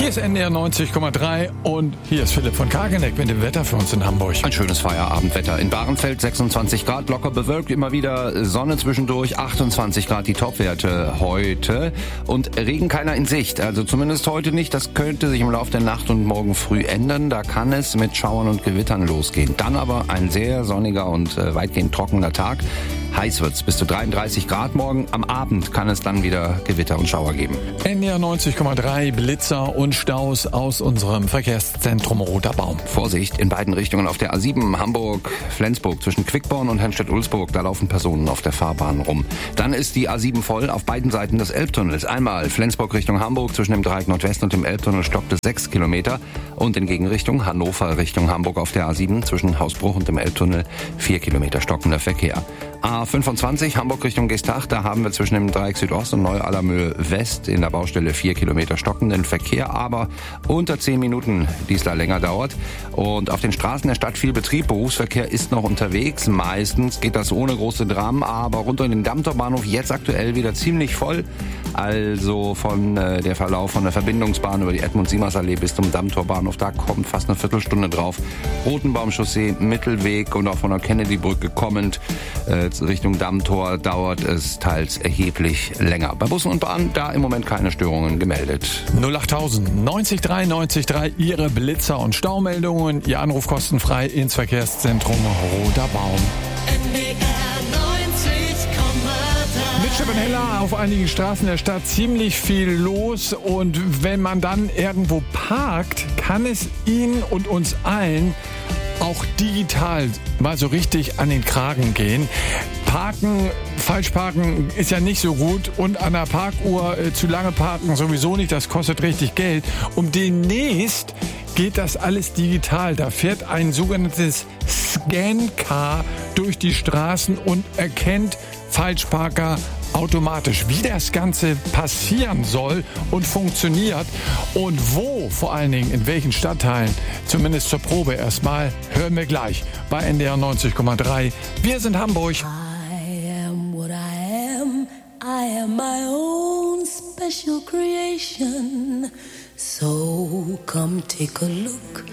Hier ist NDR 90,3 und hier ist Philipp von Kageneck mit dem Wetter für uns in Hamburg. Ein schönes Feierabendwetter. In Bahrenfeld 26 Grad, locker bewölkt, immer wieder Sonne zwischendurch, 28 Grad die Topwerte heute und Regen keiner in Sicht. Also zumindest heute nicht. Das könnte sich im Laufe der Nacht und morgen früh ändern. Da kann es mit Schauern und Gewittern losgehen. Dann aber ein sehr sonniger und weitgehend trockener Tag. Heiß wird's, bis zu 33 Grad morgen. Am Abend kann es dann wieder Gewitter und Schauer geben. NDR 90,3 Blitzer und Staus aus unserem Verkehrszentrum Roter Baum. Vorsicht, in beiden Richtungen auf der A7 Hamburg-Flensburg zwischen Quickborn und Hennstedt-Ulzburg. Da laufen Personen auf der Fahrbahn rum. Dann ist die A7 voll auf beiden Seiten des Elbtunnels. Einmal Flensburg Richtung Hamburg zwischen dem Dreieck Nordwest und dem Elbtunnel stockte 6 Kilometer. Und in Gegenrichtung Hannover Richtung Hamburg auf der A7 zwischen Hausbruch und dem Elbtunnel 4 Kilometer stockender Verkehr. A25 Hamburg Richtung Geesthacht, da haben wir zwischen dem Dreieck Südost und Neu-Allermöhe West in der Baustelle 4 Kilometer stockenden Verkehr, aber unter 10 Minuten, die es da länger dauert. Und auf den Straßen der Stadt viel Betrieb, Berufsverkehr ist noch unterwegs. Meistens geht das ohne große Dramen, aber rund um den Dammtorbahnhof jetzt aktuell wieder ziemlich voll. Also von der Verlauf von der Verbindungsbahn über die Edmund-Siemers-Allee bis zum Dammtorbahnhof, da kommt fast eine Viertelstunde drauf. Rotenbaumchaussee, Mittelweg und auch von der Kennedy-Brücke kommend Richtung Dammtor dauert es teils erheblich länger. Bei Bussen und Bahnen da im Moment keine Störungen gemeldet. 08000 90 3 90 3, Ihre Blitzer- und Staumeldungen, Ihr Anruf kostenfrei ins Verkehrszentrum Roter Baum. Mit Schippenheller auf einigen Straßen der Stadt ziemlich viel los und wenn man dann irgendwo parkt, kann es Ihnen und uns allen auch digital mal so richtig an den Kragen gehen. Parken, falsch parken ist ja nicht so gut und an der Parkuhr zu lange parken sowieso nicht, das kostet richtig Geld. Und demnächst geht das alles digital. Da fährt ein sogenanntes Scan-Car durch die Straßen und erkennt Falschparker automatisch. Wie das Ganze passieren soll und funktioniert und wo, vor allen Dingen in welchen Stadtteilen, zumindest zur Probe erstmal, hören wir gleich bei NDR 90,3. Wir sind Hamburg. I am what I am. I am my own special creation. So come take a look